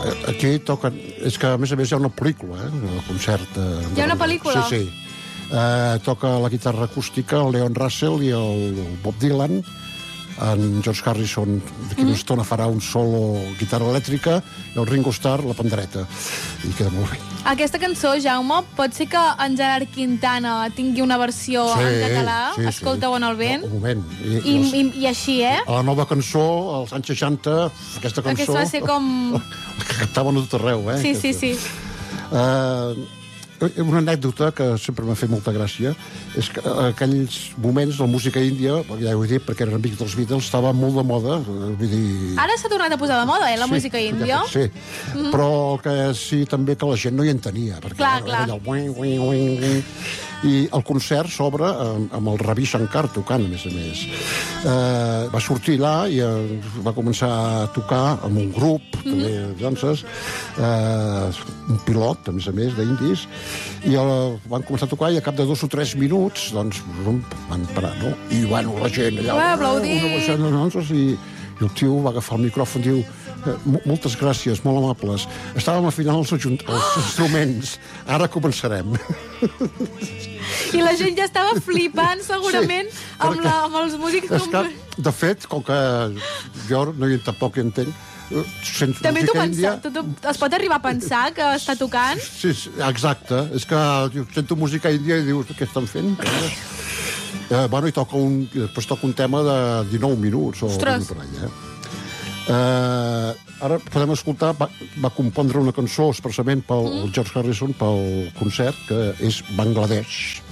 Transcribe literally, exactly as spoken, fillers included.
Aquí toquen... És que, a més a més, hi ha una pel·lícula, eh? El concert... Eh, hi ha una pel·lícula? Sí, sí. Eh, toca la guitarra acústica el Leon Russell i el Bob Dylan. En George Harrison d'aquí una estona farà un solo guitarra elèctrica i el Ringo Starr la pandereta. I queda molt bé. Aquesta cançó, Jaume, pot ser que en Gerard Quintana tingui una versió sí, en català? Sí, Escolta on el vent? No, un moment. I, I, i, I així, eh? A la nova cançó, als anys seixanta, aquesta cançó... Aquesta va ser com... que cantaven a tot arreu, eh? Sí, sí, sí. Uh, una anècdota que sempre m'ha fet molta gràcia és que aquells moments la música índia, ja ho he dit perquè eren amics dels Beatles, estava molt de moda, vull dir... Ara s'ha tornat a posar de moda, eh, la sí, música índia? Sí, mm. però el que sí també que la gent no hi entenia, perquè clar, era clar. allò... Uing, uing, uing, uing. I el concert s'obre amb, amb el Ravi Shankar tocant, a més a més. Eh, va sortir allà i eh, va començar a tocar amb un grup, mm-hmm. també, danses, eh, un pilot, a més a més, d'indis, i el, van començar a tocar i a cap de dos o tres minuts, doncs, van parar, no? I, bueno, la gent allà... Ué, aplaudir! Una baixada, doncs, i, i el tio va agafar el micròfon i diu moltes gràcies, molt amables. Estàvem afinant els, els instruments. Ara començarem. I la gent ja estava flipant, segurament, sí, amb, la, amb els músics... És que, de fet, com que jo no hi tampoc hi entenc, sents també tu, índia... pensa, tu, tu es pot arribar a pensar que està tocant? Sí, sí, exacte. És que jo sento música índia i dius, què estan fent? Eh, bueno, i toca un, després toca un tema de dinou minuts. O ostres! Per allà, eh? Uh, ara podem escoltar, va, va compondre una cançó expressament pel mm. George Harrison pel concert, que és Bangladesh.